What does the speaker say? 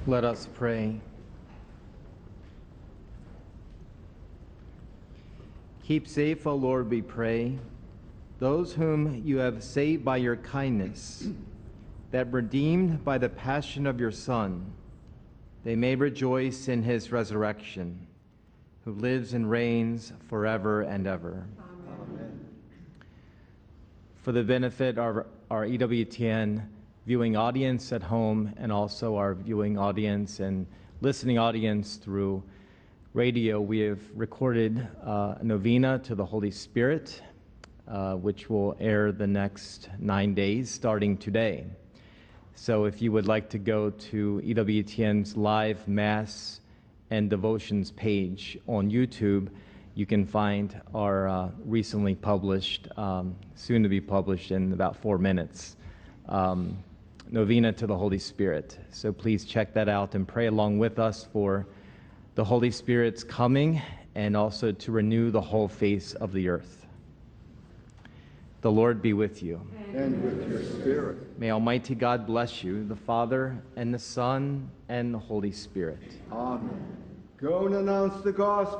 Let us pray. Keep safe, O Lord, we pray, those whom you have saved by your kindness, that redeemed by the passion of your Son, they may rejoice in his resurrection, who lives and reigns forever and ever. Amen. For the benefit of our EWTN viewing audience at home and also our viewing audience and listening audience through radio, we have recorded a novena to the Holy Spirit, which will air the next 9 days starting today. So if you would like to go to EWTN's live Mass and devotions page on YouTube, you can find our recently published, soon to be published in about 4 minutes, novena to the Holy Spirit. So please check that out and pray along with us for the Holy Spirit's coming and also to renew the whole face of the earth. The Lord be with you. And with your spirit. May Almighty God bless you, the Father and the Son and the Holy Spirit. Amen. Go and announce the gospel.